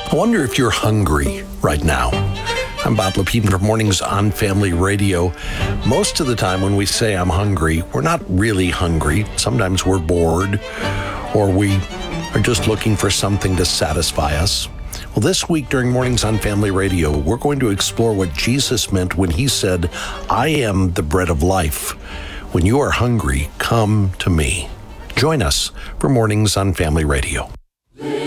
I wonder if you're hungry right now. I'm Bob Lepine for Mornings on Family Radio. Most of the time when we say I'm hungry, we're not really hungry. Sometimes we're bored or we are just looking for something to satisfy us. Well, this week during Mornings on Family Radio, we're going to explore what Jesus meant when he said, I am the bread of life. When you are hungry, come to me. Join us for Mornings on Family Radio.